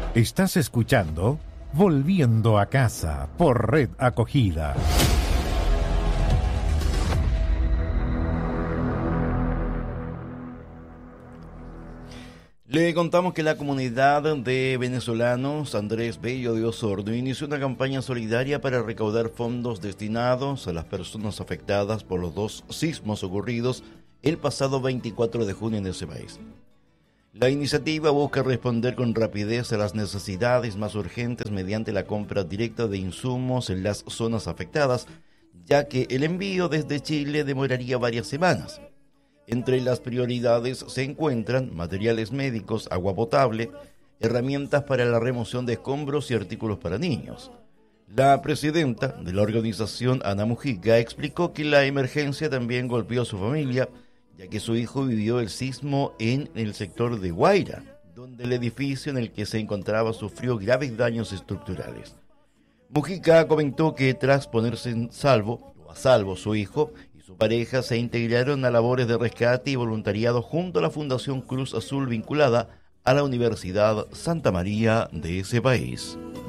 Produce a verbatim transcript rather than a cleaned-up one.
Estás escuchando Volviendo a Casa por Red Acogida. Le contamos que la comunidad de venezolanos Andrés Bello de Osorno inició una campaña solidaria para recaudar fondos destinados a las personas afectadas por los dos sismos ocurridos el pasado veinticuatro de junio en ese país. La iniciativa busca responder con rapidez a las necesidades más urgentes mediante la compra directa de insumos en las zonas afectadas, ya que el envío desde Chile demoraría varias semanas. Entre las prioridades se encuentran materiales médicos, agua potable, herramientas para la remoción de escombros y artículos para niños. La presidenta de la organización, Ana Mujica, explicó que la emergencia también golpeó a su familia, ya que su hijo vivió el sismo en el sector de Guaira, donde el edificio en el que se encontraba sufrió graves daños estructurales. Mujica comentó que tras ponerse en salvo, o a salvo su hijo, su pareja se integraron a labores de rescate y voluntariado junto a la Fundación Cruz Azul vinculada a la Universidad Santa María de ese país.